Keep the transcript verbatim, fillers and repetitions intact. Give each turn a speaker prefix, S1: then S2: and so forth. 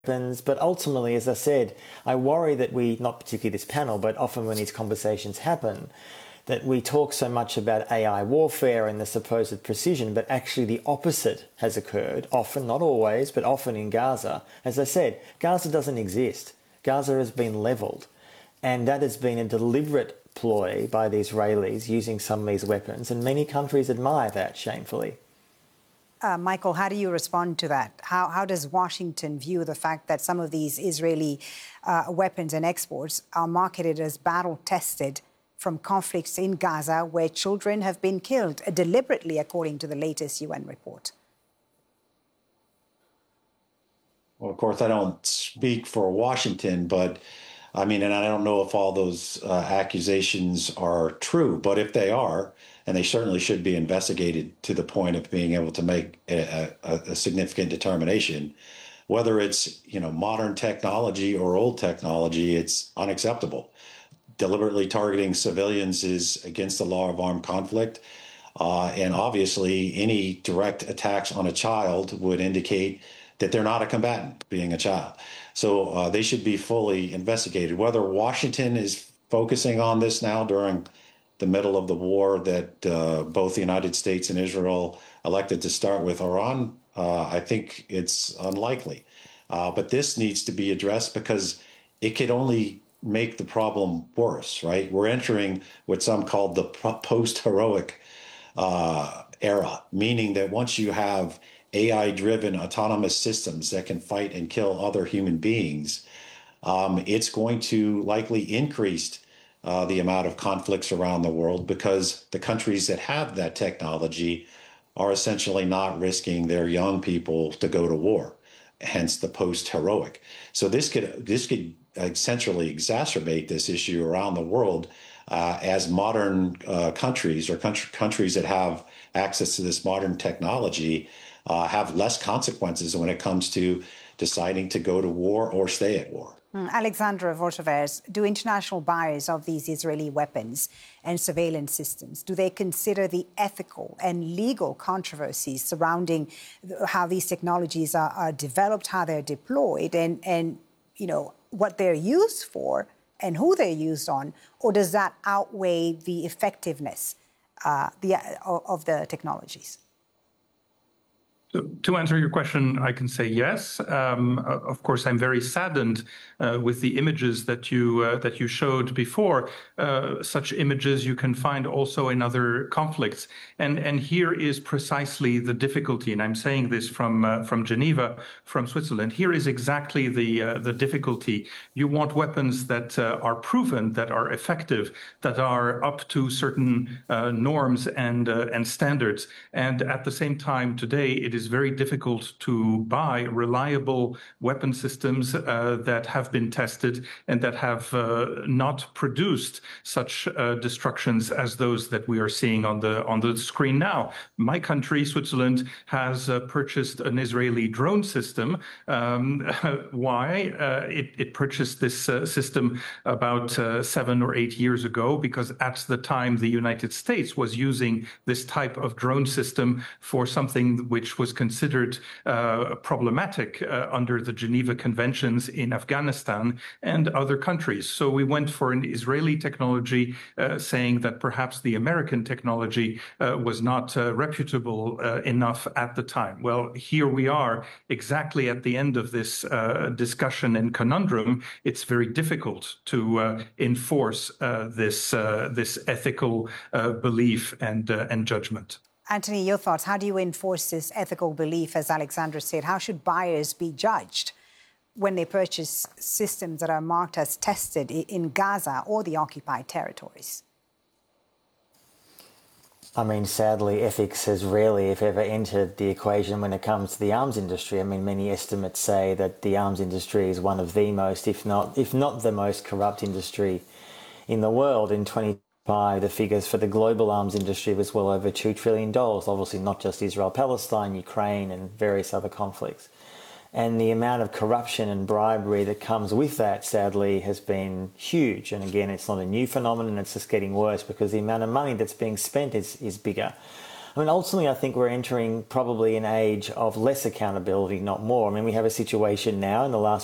S1: weapons. But ultimately, as I said, I worry that we, not particularly this panel, but often when these conversations happen, that we talk so much about A I warfare and the supposed precision, but actually the opposite has occurred, often, not always, but often in Gaza. As I said, Gaza doesn't exist. Gaza has been levelled, and that has been a deliberate ploy by the Israelis using some of these weapons, and many countries admire that, shamefully.
S2: Uh, Michael, how do you respond to that? How, how does Washington view the fact that some of these Israeli uh, weapons and exports are marketed as battle-tested from conflicts in Gaza where children have been killed deliberately, according to the latest U N report?
S3: Well, of course, I don't speak for Washington, but I mean, and I don't know if all those uh, accusations are true, but if they are, and they certainly should be investigated to the point of being able to make a, a, a significant determination, whether it's, you know, modern technology or old technology, it's unacceptable. Deliberately targeting civilians is against the law of armed conflict. Uh, and obviously, any direct attacks on a child would indicate that they're not a combatant, being a child. So uh, they should be fully investigated. Whether Washington is focusing on this now during the middle of the war that uh, both the United States and Israel elected to start with Iran, uh, I think it's unlikely. Uh, but this needs to be addressed because it could only make the problem worse, right? We're entering what some call the post-heroic uh, era, meaning that once you have A I-driven autonomous systems that can fight and kill other human beings, um, it's going to likely increase uh, the amount of conflicts around the world because the countries that have that technology are essentially not risking their young people to go to war, hence the post-heroic. So this could this could essentially exacerbate this issue around the world uh, as modern uh, countries or country, countries that have access to this modern technology uh, have less consequences when it comes to deciding to go to war or stay at war.
S2: Mm. Alexandra Vortovers, do international buyers of these Israeli weapons and surveillance systems, do they consider the ethical and legal controversies surrounding how these technologies are, are developed, how they're deployed, and, and you know, what they're used for and who they're used on, or does that outweigh the effectiveness uh, the, of the technologies?
S4: So to answer your question, I can say yes. Um, of course, I'm very saddened uh, with the images that you uh, that you showed before. Uh, such images you can find also in other conflicts, and and here is precisely the difficulty. And I'm saying this from uh, from Geneva, from Switzerland. Here is exactly the uh, the difficulty. You want weapons that uh, are proven, that are effective, that are up to certain uh, norms and uh, and standards, and at the same time, today it is. Is very difficult to buy reliable weapon systems uh, that have been tested and that have uh, not produced such uh, destructions as those that we are seeing on the on the screen now. My country, Switzerland, has uh, purchased an Israeli drone system. Um, why? Uh, it, it purchased this uh, system about uh, seven or eight years ago because at the time the United States was using this type of drone system for something which was considered uh, problematic uh, under the Geneva Conventions in Afghanistan and other countries. So we went for an Israeli technology, uh, saying that perhaps the American technology uh, was not uh, reputable uh, enough at the time. Well, here we are exactly at the end of this uh, discussion and conundrum. It's very difficult to uh, enforce uh, this, uh, this ethical uh, belief and, uh, and judgment.
S2: Anthony, your thoughts. How do you enforce this ethical belief, as Alexandra said? How should buyers be judged when they purchase systems that are marked as tested in Gaza or the occupied territories?
S1: I mean, sadly, ethics has rarely, if ever, entered the equation when it comes to the arms industry. I mean, many estimates say that the arms industry is one of the most, if not, if not the most corrupt industry in the world. In twenty the figures for the global arms industry was well over two trillion dollars, obviously not just Israel, Palestine, Ukraine and various other conflicts. And the amount of corruption and bribery that comes with that, sadly, has been huge. And again, it's not a new phenomenon, it's just getting worse because the amount of money that's being spent is, is bigger. I mean, ultimately, I think we're entering probably an age of less accountability, not more. I mean, we have a situation now in the last